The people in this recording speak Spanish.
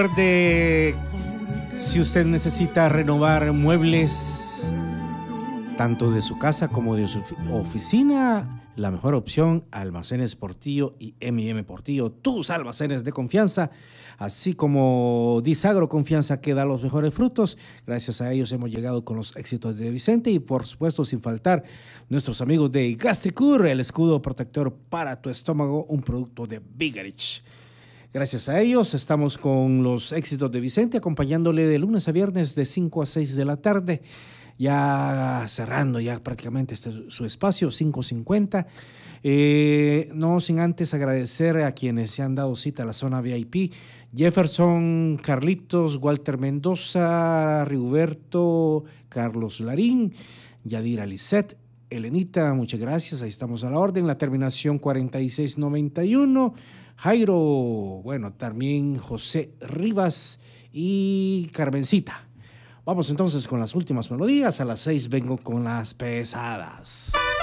De, si usted necesita renovar muebles, tanto de su casa como de su oficina, la mejor opción, Almacenes Portillo y M&M Portillo, tus almacenes de confianza, así como Disagro Confianza, que da los mejores frutos. Gracias a ellos hemos llegado con los éxitos de Vicente y, por supuesto, sin faltar, nuestros amigos de Gastricur, el escudo protector para tu estómago, un producto de Bigarich. Gracias a ellos estamos con los éxitos de Vicente, acompañándole de lunes a viernes de 5 a 6 de la tarde, ya cerrando ya prácticamente su espacio, 5:50. No sin antes agradecer a quienes se han dado cita a la zona VIP: Jefferson, Carlitos, Walter Mendoza, Rigoberto, Carlos Larín, Yadira Lisset, Elenita, muchas gracias, ahí estamos a la orden. La terminación 4691. Jairo, bueno, también José Rivas y Carmencita. Vamos entonces con las últimas melodías. A las 6 vengo con las pesadas.